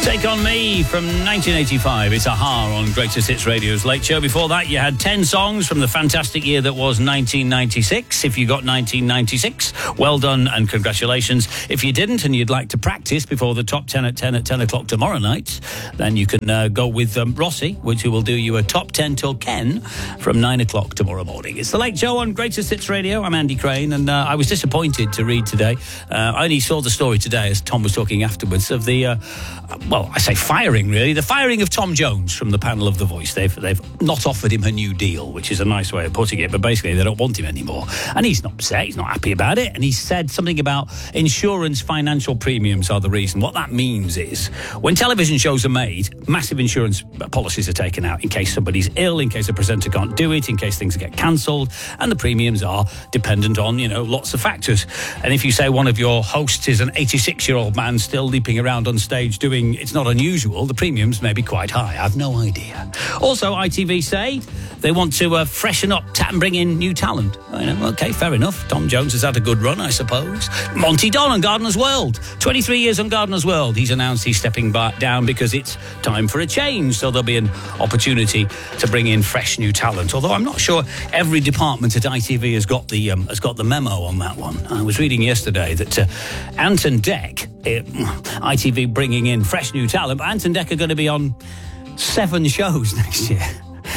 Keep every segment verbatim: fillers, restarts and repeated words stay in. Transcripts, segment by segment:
Take On Me from nineteen eighty-five. It's a-ha on Greatest Hits Radio's Late Show. Before that, you had ten songs from the fantastic year that was nineteen ninety-six. If you got nineteen ninety-six, well done and congratulations. If you didn't and you'd like to practice before the top ten at ten at ten o'clock tomorrow night, then you can uh, go with um, Rossi, which will do you a top ten till Ken from nine o'clock tomorrow morning. It's the Late Show on Greatest Hits Radio. I'm Andy Crane, and uh, I was disappointed to read today. Uh, I only saw the story today as Tom was talking afterwards of the... Uh, Well, I say firing, really. The firing of Tom Jones from the panel of The Voice. They've they've not offered him a new deal, which is a nice way of putting it, but basically they don't want him anymore. And he's not upset, he's not happy about it, and he said something about insurance financial premiums are the reason. What that means is, when television shows are made, massive insurance policies are taken out in case somebody's ill, in case a presenter can't do it, in case things get cancelled, and the premiums are dependent on, you know, lots of factors. And if you say one of your hosts is an eighty-six-year-old man still leaping around on stage doing It's Not Unusual, the premiums may be quite high. I've no idea. Also, I T V say they want to uh, freshen up ta- and bring in new talent. I know, okay, fair enough. Tom Jones has had a good run, I suppose. Monty Don on Gardener's World. twenty-three years on Gardener's World. He's announced he's stepping back down because it's time for a change. So there'll be an opportunity to bring in fresh new talent. Although I'm not sure every department at I T V has got the um, has got the memo on that one. I was reading yesterday that uh, Ant and Dec, uh, I T V bringing in fresh new talent, but Ant and Dec are going to be on seven shows next year.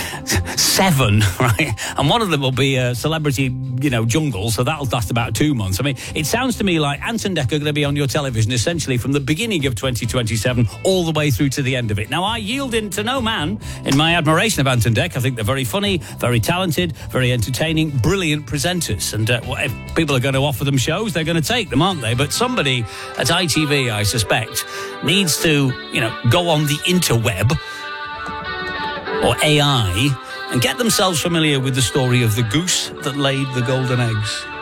Seven, right? And one of them will be a Celebrity, you know, Jungle, so that'll last about two months. I mean, it sounds to me like Ant and Dec are going to be on your television essentially from the beginning of twenty twenty-seven all the way through to the end of it. Now, I yield in to no man in my admiration of Ant and Dec. I think they're very funny, very talented, very entertaining, brilliant presenters. And uh, if people are going to offer them shows, they're going to take them, aren't they? But somebody at I T V, I suspect, needs to, you know, go on the interweb or A I and get themselves familiar with the story of the goose that laid the golden eggs.